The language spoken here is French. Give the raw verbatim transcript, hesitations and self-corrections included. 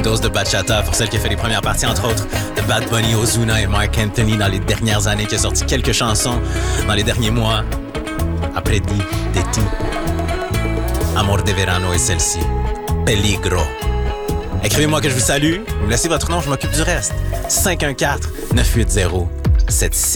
dose de bachata pour celle qui a fait les premières parties, entre autres, de Bad Bunny, Ozuna et Marc Anthony dans les dernières années, qui a sorti quelques chansons dans les derniers mois. Après dit, de ti. Amor de verano est celle-ci. Peligro. Écrivez-moi que je vous salue. Vous me laissez votre nom, je m'occupe du reste. cinq un quatre, neuf huit zéro, sept six